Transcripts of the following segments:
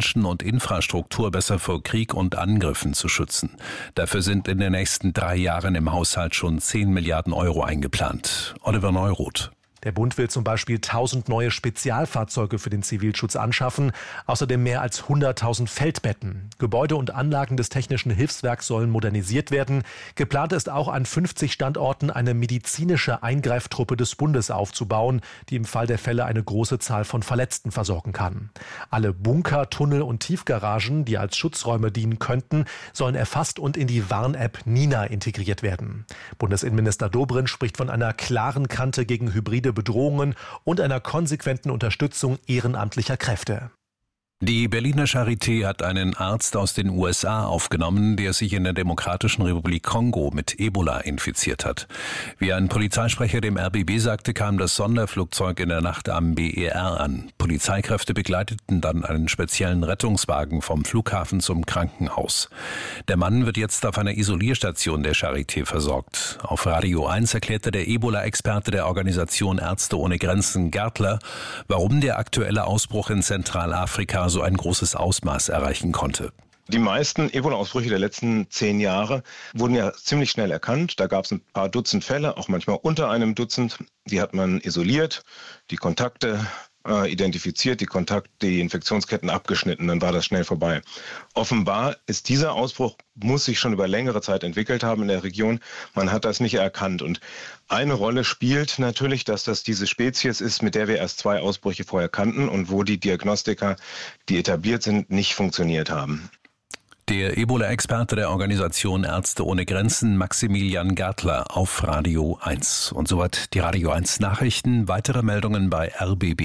Menschen und Infrastruktur besser vor Krieg und Angriffen zu schützen. Dafür sind in den nächsten 3 Jahren im Haushalt schon 10 Milliarden Euro eingeplant. Oliver Neuroth. Der Bund will zum Beispiel 1000 neue Spezialfahrzeuge für den Zivilschutz anschaffen, außerdem mehr als 100.000 Feldbetten. Gebäude und Anlagen des Technischen Hilfswerks sollen modernisiert werden. Geplant ist auch, an 50 Standorten eine medizinische Eingreiftruppe des Bundes aufzubauen, die im Fall der Fälle eine große Zahl von Verletzten versorgen kann. Alle Bunker, Tunnel und Tiefgaragen, die als Schutzräume dienen könnten, sollen erfasst und in die Warn-App Nina integriert werden. Bundesinnenminister Dobrindt spricht von einer klaren Kante gegen hybride Bedrohungen und einer konsequenten Unterstützung ehrenamtlicher Kräfte. Die Berliner Charité hat einen Arzt aus den USA aufgenommen, der sich in der Demokratischen Republik Kongo mit Ebola infiziert hat. Wie ein Polizeisprecher dem RBB sagte, kam das Sonderflugzeug in der Nacht am BER an. Polizeikräfte begleiteten dann einen speziellen Rettungswagen vom Flughafen zum Krankenhaus. Der Mann wird jetzt auf einer Isolierstation der Charité versorgt. Auf Radio 1 erklärte der Ebola-Experte der Organisation Ärzte ohne Grenzen, Gärtler, warum der aktuelle Ausbruch in Zentralafrika so ein großes Ausmaß erreichen konnte. Die meisten Ebola-Ausbrüche der letzten 10 Jahre wurden ja ziemlich schnell erkannt. Da gab es ein paar Dutzend Fälle, auch manchmal unter einem Dutzend. Die hat man isoliert, die Kontakte identifiziert, die Infektionsketten abgeschnitten, dann war das schnell vorbei. Offenbar ist dieser Ausbruch, muss sich schon über längere Zeit entwickelt haben in der Region. Man hat das nicht erkannt. Und eine Rolle spielt natürlich, dass das diese Spezies ist, mit der wir erst 2 Ausbrüche vorher kannten und wo die Diagnostika, die etabliert sind, nicht funktioniert haben. Der Ebola-Experte der Organisation Ärzte ohne Grenzen, Maximilian Gärtler, auf Radio 1. Und soweit die Radio 1 Nachrichten. Weitere Meldungen bei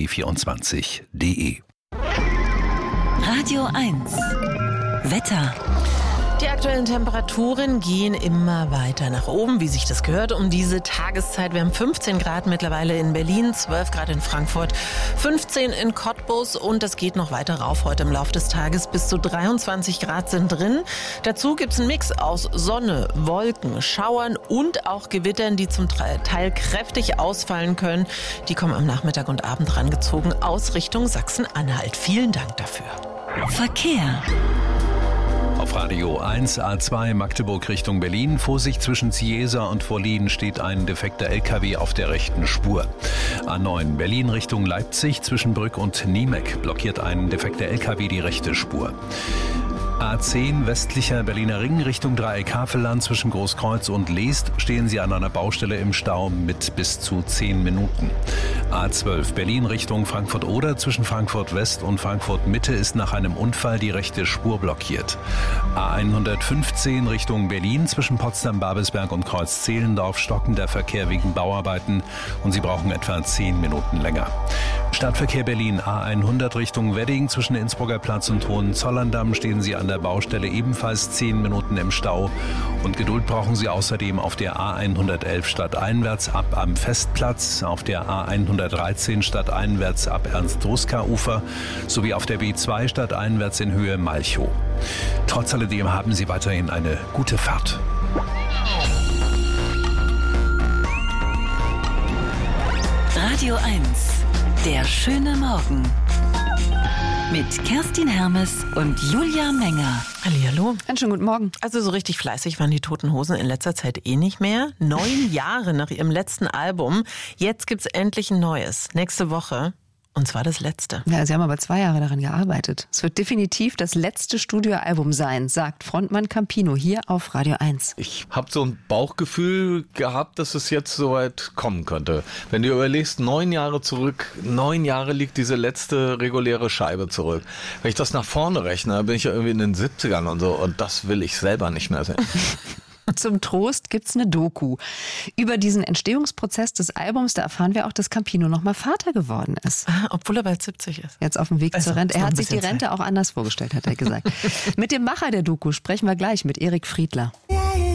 rbb24.de. Radio 1 Wetter. Die aktuellen Temperaturen gehen immer weiter nach oben, wie sich das gehört, um diese Tageszeit. Wir haben 15 Grad mittlerweile in Berlin, 12 Grad in Frankfurt, 15 in Cottbus und es geht noch weiter rauf heute im Laufe des Tages. Bis zu 23 Grad sind drin. Dazu gibt es einen Mix aus Sonne, Wolken, Schauern und auch Gewittern, die zum Teil kräftig ausfallen können. Die kommen am Nachmittag und Abend rangezogen aus Richtung Sachsen-Anhalt. Vielen Dank dafür. Verkehr. Auf Radio 1 A2 Magdeburg Richtung Berlin. Vorsicht, zwischen Ciesa und Wollin steht ein defekter LKW auf der rechten Spur. A9 Berlin Richtung Leipzig zwischen Brück und Niemek blockiert ein defekter LKW die rechte Spur. A10 westlicher Berliner Ring Richtung Dreieck Havelland zwischen Großkreuz und Leest stehen Sie an einer Baustelle im Stau mit bis zu 10 Minuten. A12 Berlin Richtung Frankfurt-Oder zwischen Frankfurt West und Frankfurt Mitte ist nach einem Unfall die rechte Spur blockiert. A115 Richtung Berlin zwischen Potsdam-Babelsberg und Kreuz-Zehlendorf stockender Verkehr wegen Bauarbeiten und Sie brauchen etwa 10 Minuten länger. Stadtverkehr Berlin A100 Richtung Wedding zwischen Innsbrucker Platz und Hohenzollern-Damm stehen Sie an der Baustelle ebenfalls 10 Minuten im Stau und Geduld brauchen Sie außerdem auf der A111 stadteinwärts ab am Festplatz, auf der A113 stadteinwärts ab Ernst-Ruska-Ufer sowie auf der B2 stadteinwärts in Höhe Malchow. Trotz alledem haben Sie weiterhin eine gute Fahrt. Radio 1, der schöne Morgen. Mit Kerstin Hermes und Julia Menger. Hallihallo. Einen schönen guten Morgen. Also so richtig fleißig waren die Toten Hosen in letzter Zeit nicht mehr. 9 Jahre nach ihrem letzten Album. Jetzt gibt's endlich ein neues. Nächste Woche. Und zwar das letzte. Ja, sie haben aber 2 Jahre daran gearbeitet. Es wird definitiv das letzte Studioalbum sein, sagt Frontmann Campino hier auf Radio 1. Ich habe so ein Bauchgefühl gehabt, dass es jetzt soweit kommen könnte. Wenn du überlegst, 9 Jahre zurück, 9 Jahre liegt diese letzte reguläre Scheibe zurück. Wenn ich das nach vorne rechne, bin ich ja irgendwie in den 70ern und so. Und das will ich selber nicht mehr sehen. Zum Trost gibt's eine Doku über diesen Entstehungsprozess des Albums. Da erfahren wir auch, dass Campino nochmal Vater geworden ist. Obwohl er bald 70 ist. Jetzt auf dem Weg zur Rente. Er hat sich die Rente auch anders vorgestellt, hat er gesagt. Mit dem Macher der Doku sprechen wir gleich mit Erik Friedler.